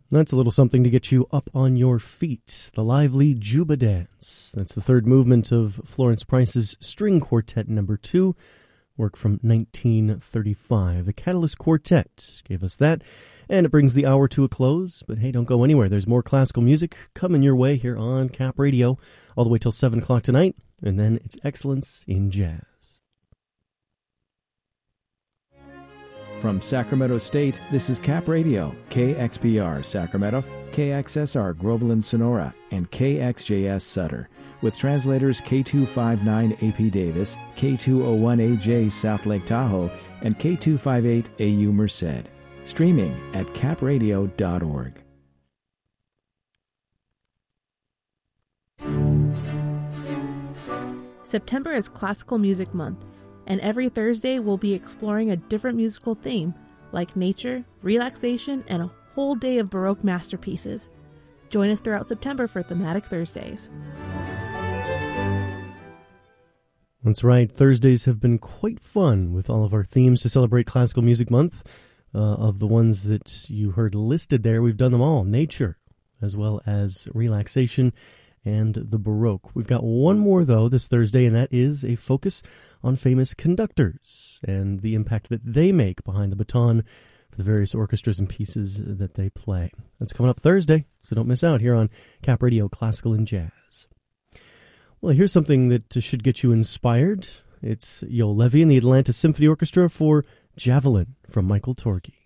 That's a little something to get you up on your feet. The lively Juba Dance. That's the third movement of Florence Price's String Quartet No. 2, work from 1935. The Catalyst Quartet gave us that, and it brings the hour to a close. But hey, don't go anywhere. There's more classical music coming your way here on Cap Radio, all the way till 7 o'clock tonight, and then it's Excellence in Jazz. From Sacramento State, this is Cap Radio, KXPR Sacramento, KXSR Groveland Sonora, and KXJS Sutter, with translators K259 AP Davis, K201AJ South Lake Tahoe, and K258 AU Merced. Streaming at capradio.org. September is Classical Music Month, and every Thursday we'll be exploring a different musical theme, like nature, relaxation, and a whole day of Baroque masterpieces. Join us throughout September for Thematic Thursdays. That's right. Thursdays have been quite fun with all of our themes to celebrate Classical Music Month. Of the ones that you heard listed there, we've done them all. Nature, as well as relaxation, and the Baroque. We've got one more, though, this Thursday, and that is a focus on famous conductors and the impact that they make behind the baton for the various orchestras and pieces that they play. That's coming up Thursday, so don't miss out here on Cap Radio Classical and Jazz. Well, here's something that should get you inspired. It's Yo Levy and the Atlanta Symphony Orchestra for Javelin from Michael Torgey.